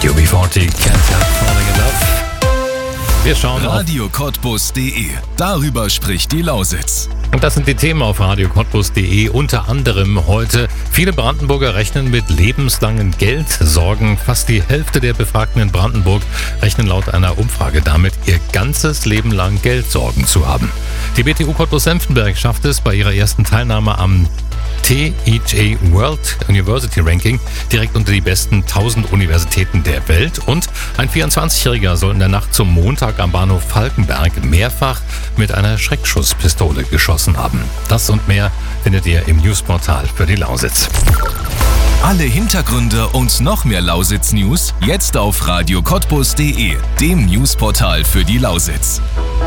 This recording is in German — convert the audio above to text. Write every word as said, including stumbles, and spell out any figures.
U B vierzig, Can't Help Falling in Love. Wir schauen auf Radio Cottbus punkt de. Darüber spricht die Lausitz. Und das sind die Themen auf Radio Cottbus punkt de. Unter anderem heute: Viele Brandenburger rechnen mit lebenslangen Geldsorgen. Fast die Hälfte der Befragten in Brandenburg rechnen laut einer Umfrage damit, ihr ganzes Leben lang Geldsorgen zu haben. Die B T U Cottbus-Senftenberg schafft es bei ihrer ersten Teilnahme am T E J World University Ranking direkt unter die besten tausend Universitäten der Welt. Und ein vierundzwanzigjähriger soll in der Nacht zum Montag am Bahnhof Falkenberg mehrfach mit einer Schreckschusspistole geschossen haben. Das und mehr findet ihr im Newsportal für die Lausitz. Alle Hintergründe und noch mehr Lausitz-News jetzt auf Radio Cottbus punkt de, dem Newsportal für die Lausitz.